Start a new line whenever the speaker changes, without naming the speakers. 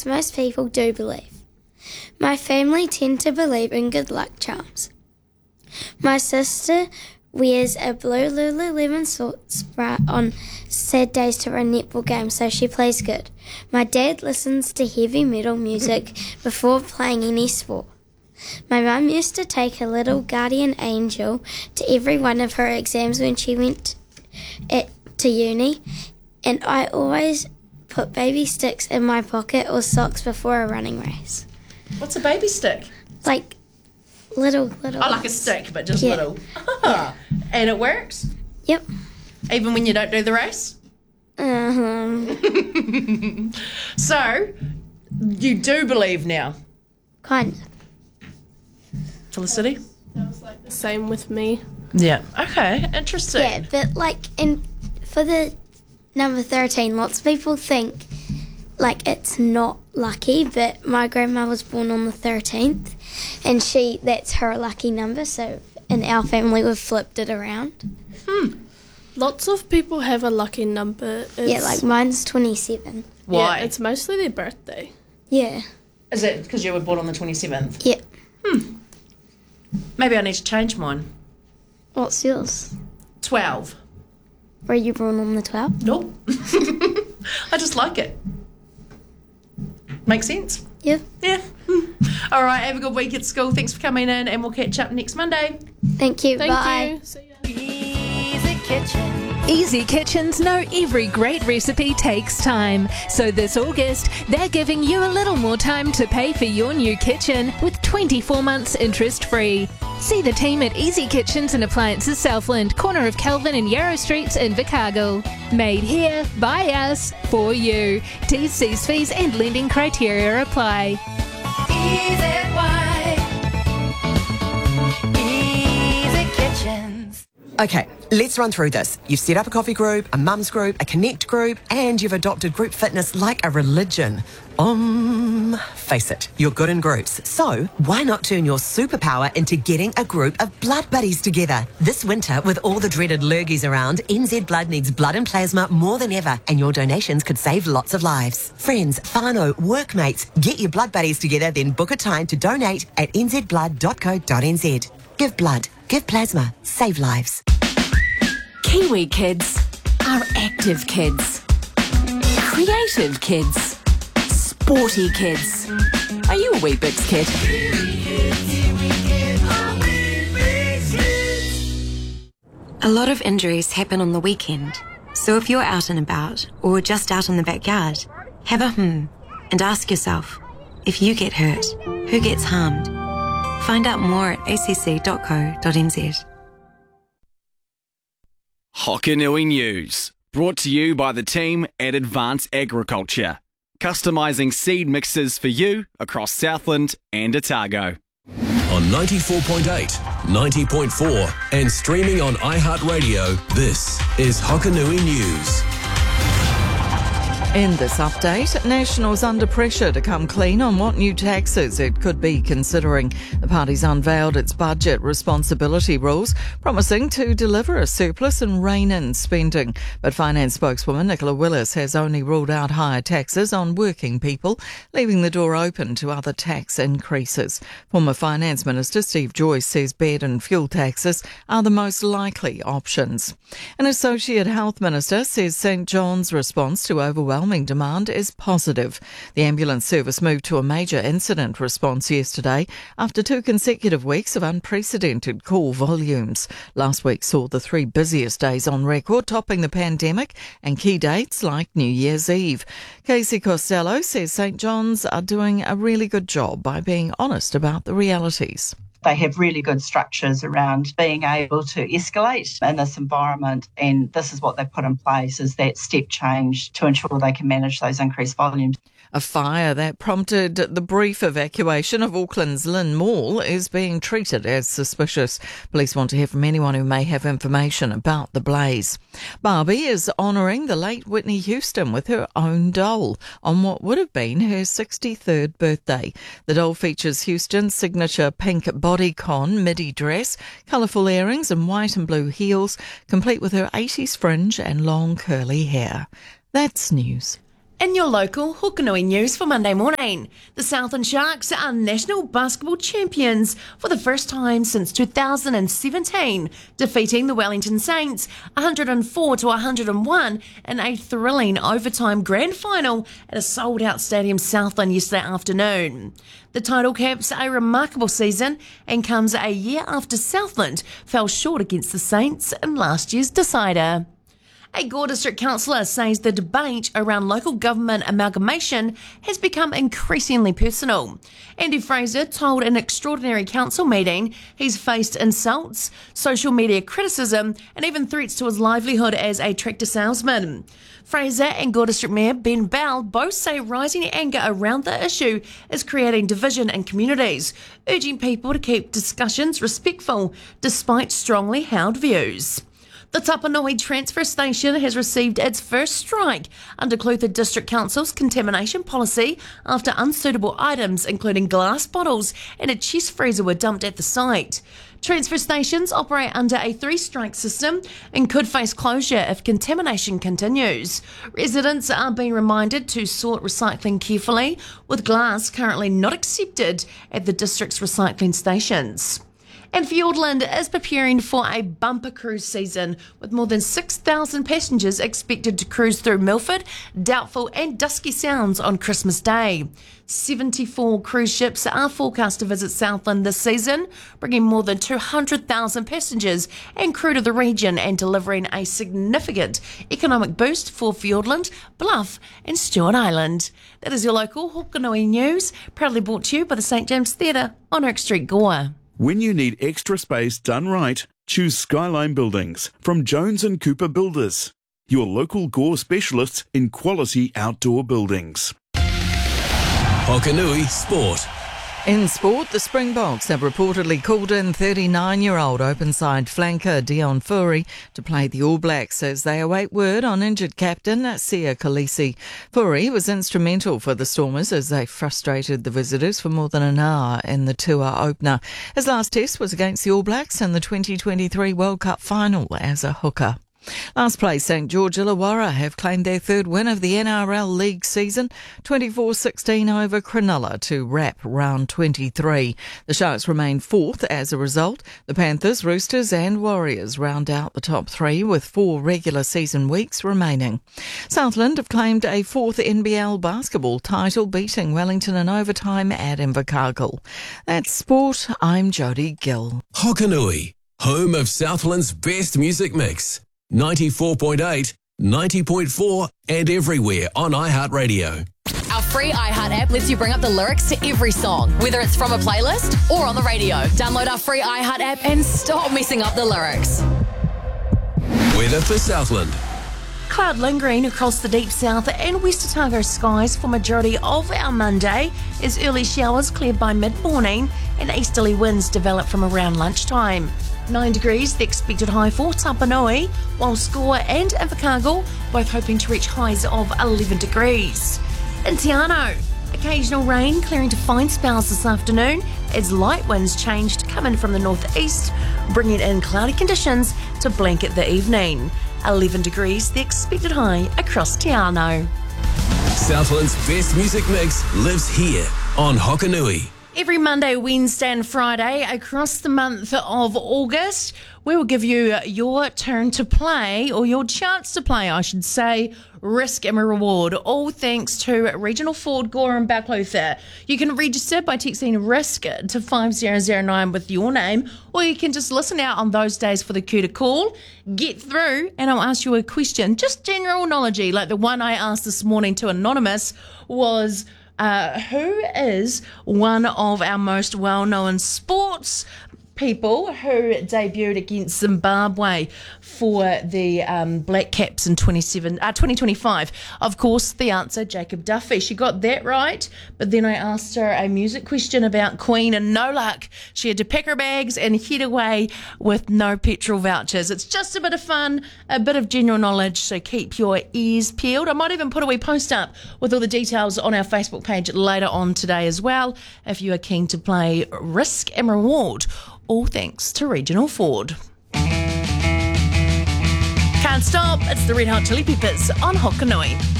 as most people do believe. My family tend to believe in good luck charms. My sister wears a blue Lululemon sports bra on sad days to run netball games, so she plays good. My dad listens to heavy metal music before playing any sport. My mum used to take a little guardian angel to every one of her exams when she went to uni, and I always put baby sticks in my pocket or socks before a running race.
What's a baby stick?
Like little.
Oh, like a stick, but just
Yeah.
little.
Yeah.
And it works?
Yep.
Even when you don't do the race? So, you do believe now?
Kind of.
Felicity?
Same with me.
Yeah. Okay, interesting.
Yeah, but for the number 13, lots of people think it's not lucky, but my grandma was born on the 13th, and that's her lucky number, so in our family we've flipped it around.
Lots of people have a lucky number.
Mine's 27.
Why?
Yeah, it's mostly their birthday.
Yeah.
Is it because you were born on the 27th?
Yeah.
Maybe I need to change mine.
What's yours?
12.
Were you born on the 12th?
Nope. I just like it. Makes sense?
Yeah.
Yeah. All right, have a good week at school. Thanks for coming in, and we'll catch up next Monday.
Thank you.
Thank
Bye.
you. See ya.
Easy Kitchens know every great recipe takes time. So this August, they're giving you a little more time to pay for your new kitchen with 24 months interest-free. See the team at Easy Kitchens and Appliances Southland, corner of Kelvin and Yarrow Streets in Vicargill. Made here, by us, for you. T's, C's, fees and lending criteria apply.
Easy Kitchens. Okay, let's run through this. You've set up a coffee group, a mums group, a connect group, and you've adopted group fitness like a religion. Face it, you're good in groups. So why not turn your superpower into getting a group of blood buddies together? This winter, with all the dreaded lurgies around, NZ Blood needs blood and plasma more than ever, and your donations could save lots of lives. Friends, whānau, workmates, get your blood buddies together, then book a time to donate at nzblood.co.nz. Give blood, give plasma, save lives.
Kiwi kids are active kids, creative kids, sporty kids. Are you a Weet-Bix kid?
A lot of injuries happen on the weekend, so if you're out and about or just out in the backyard, have a and ask yourself, if you get hurt, who gets harmed? Find out more at acc.co.nz.
Hokanui News, brought to you by the team at Advanced Agriculture, customising seed mixes for you across Southland and Otago.
On 94.8, 90.4 and streaming on iHeartRadio, this is Hokanui News.
In this update, Nationals under pressure to come clean on what new taxes it could be considering. The party's unveiled its budget responsibility rules, promising to deliver a surplus and rein in spending. But finance spokeswoman Nicola Willis has only ruled out higher taxes on working people, leaving the door open to other tax increases. Former Finance Minister Steve Joyce says bed and fuel taxes are the most likely options. An Associate Health Minister says St John's response to overwhelming demand is positive. The ambulance service moved to a major incident response yesterday after 2 consecutive weeks of unprecedented call volumes. Last week saw the 3 busiest days on record, topping the pandemic and key dates like New Year's Eve. Casey Costello says St John's are doing a really good job by being honest about the realities.
They have really good structures around being able to escalate in this environment, and this is what they put in place, is that step change to ensure they can manage those increased volumes.
A fire that prompted the brief evacuation of Auckland's Lynn Mall is being treated as suspicious. Police want to hear from anyone who may have information about the blaze. Barbie is honouring the late Whitney Houston with her own doll on what would have been her 63rd birthday. The doll features Houston's signature pink bodycon midi dress, colourful earrings and white and blue heels, complete with her 80s fringe and long curly hair. That's news.
In your local Hokanui news for Monday morning, the Southland Sharks are national basketball champions for the first time since 2017, defeating the Wellington Saints 104-101 in a thrilling overtime grand final at a sold-out Stadium Southland yesterday afternoon. The title caps a remarkable season and comes a year after Southland fell short against the Saints in last year's decider. A Gore District councillor says the debate around local government amalgamation has become increasingly personal. Andy Fraser told an extraordinary council meeting he's faced insults, social media criticism and even threats to his livelihood as a tractor salesman. Fraser and Gore District Mayor Ben Bell both say rising anger around the issue is creating division in communities, urging people to keep discussions respectful despite strongly held views. The Tapanui transfer station has received its first strike under Clutha District Council's contamination policy after unsuitable items, including glass bottles and a chest freezer, were dumped at the site. Transfer stations operate under a 3-strike system and could face closure if contamination continues. Residents are being reminded to sort recycling carefully, with glass currently not accepted at the district's recycling stations. And Fiordland is preparing for a bumper cruise season, with more than 6,000 passengers expected to cruise through Milford, Doubtful and Dusky Sounds on Christmas Day. 74 cruise ships are forecast to visit Southland this season, bringing more than 200,000 passengers and crew to the region and delivering a significant economic boost for Fiordland, Bluff and Stewart Island. That is your local Hokanui news, proudly brought to you by the St James Theatre on Oak Street, Gore.
When you need extra space done right, choose Skyline Buildings from Jones and Cooper Builders, your local Gore specialists in quality outdoor buildings.
Hokanui Sport.
In sport, the Springboks have reportedly called in 39-year-old open-side flanker Dion Fourie to play the All Blacks as they await word on injured captain Sia Khaleesi. Fourie was instrumental for the Stormers as they frustrated the visitors for more than an hour in the tour opener. His last test was against the All Blacks in the 2023 World Cup final as a hooker. Last place, St George Illawarra have claimed their third win of the NRL League season, 24-16 over Cronulla to wrap round 23. The Sharks remain fourth as a result. The Panthers, Roosters and Warriors round out the top 3 with 4 regular season weeks remaining. Southland have claimed a 4th NBL basketball title, beating Wellington in overtime at Invercargill. That's sport. I'm Jodie Gill.
Hokanui, home of Southland's best music mix. 94.8, 90.4 and everywhere on iHeartRadio.
Our free iHeart app lets you bring up the lyrics to every song, whether it's from a playlist or on the radio. Download our free iHeart app and stop messing up the lyrics.
Weather for Southland.
Cloud lingering across the deep south and West Otago skies for majority of our Monday as early showers cleared by mid-morning and easterly winds develop from around lunchtime. 9 degrees, the expected high for Tapanui, while Score and Invercargill both hoping to reach highs of 11 degrees. In Te Anau, occasional rain clearing to fine spells this afternoon as light winds change to come in from the northeast, bringing in cloudy conditions to blanket the evening. 11 degrees, the expected high across Te Anau.
Southland's best music mix lives here on Hokanui.
Every Monday, Wednesday and Friday across the month of August, we will give you your turn to play, or your chance to play, I should say, Risk and Reward, all thanks to Regional Ford, Gore and Balclutha. You can register by texting RISK to 5009 with your name, or you can just listen out on those days for the cue to call, get through, and I'll ask you a question, just general knowledge, like the one I asked this morning to Anonymous was... who is one of our most well-known sports people who debuted against Zimbabwe for the Black Caps in 2025? Of course, the answer, Jacob Duffy. She got that right, but then I asked her a music question about Queen and no luck. She had to pack her bags and head away with no petrol vouchers. It's just a bit of fun, a bit of general knowledge, so keep your ears peeled. I might even put a wee post up with all the details on our Facebook page later on today as well, if you are keen to play Risk and Reward. All thanks to Regional Ford. Can't stop, it's the Red Hot Chili Peppers on Hokanui.